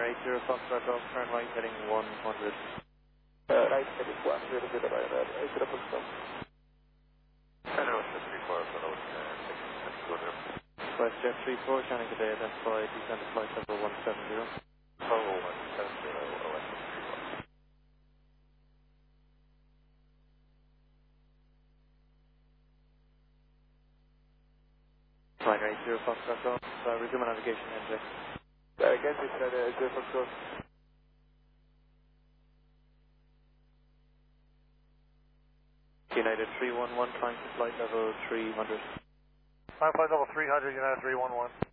80 Foxtrot Golf, turn right heading 100. Right heading 100, a bit of right, 80 Foxtrot. Hello, Jet 34, hello, WestJet 34, Shannon today, identify descent to flight level 170. Level 170, OS 34. Flying 80 Foxtrot Golf, resume navigation NJ. Again, we said 80 Foxtrot. United 311, climb to flight level 300. Climb flight level 300, United 311.